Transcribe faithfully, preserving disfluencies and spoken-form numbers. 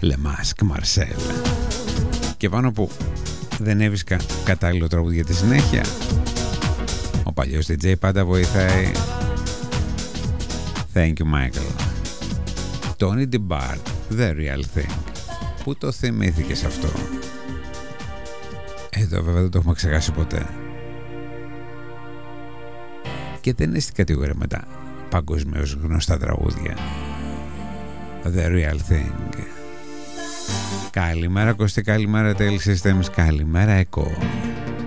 Le Masque Marcel. Και πάνω που δεν έβρισκα κατάλληλο τραγούδι για τη συνέχεια, ο παλιός ντι τζέι πάντα βοηθάει. Thank you Michael. Tony DeBart, The Real Thing. Πού το θυμήθηκες αυτό? Εδώ βέβαια δεν το έχουμε ξεχάσει ποτέ. Και δεν είναι στην κατηγορία με τα παγκοσμίως γνωστά τραγούδια. The Real Thing. Καλημέρα Κωστή, καλημέρα Τέλη Systems, καλημέρα Εκο.